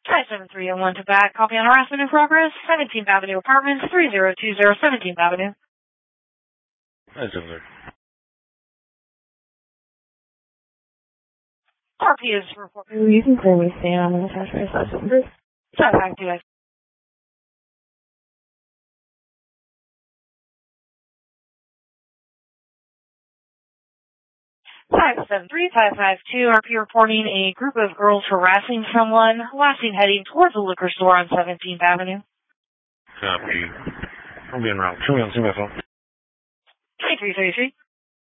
57301 to back. Copy on harassment in progress. 17th Avenue Apartments, 3020 17th Avenue. 573. RP is reporting. You can clearly stand on the attachment. 552. 573-552, RP reporting a group of girls harassing someone, last seen heading towards a liquor store on 17th Avenue. Copy. I'm being wrong. Show me on my phone. 2333.